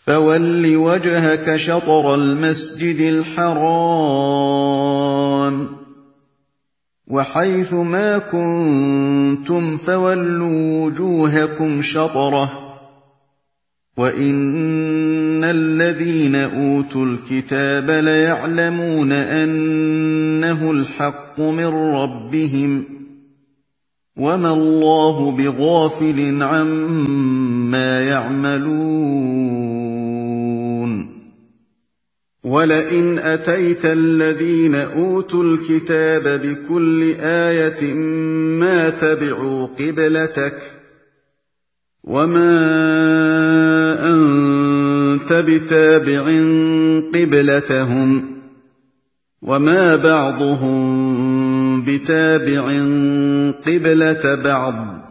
فَوَلِّ وَجْهَكَ شَطْرَ الْمَسْجِدِ الْحَرَامِ وَحَيْثُ مَا كُنتُمْ فَوَلُّوا وُجُوهَكُمْ شَطْرَهُ وَإِنَّ الَّذِينَ أُوتُوا الْكِتَابَ لَيَعْلَمُونَ أَنَّهُ الْحَقُّ مِنْ رَبِّهِمْ وَمَا اللَّهُ بِغَافِلٍ عَمَّا يَعْمَلُونَ وَلَئِنْ أَتَيْتَ الَّذِينَ أُوتُوا الْكِتَابَ بِكُلِّ آيَةٍ مَا تَبِعُوا قِبْلَتَكَ وَمَا أَنتَ بِتَابِعٍ قِبْلَتَهُمْ وَمَا بَعْضُهُم بِتَابِعٍ قِبْلَةَ بَعْضٍ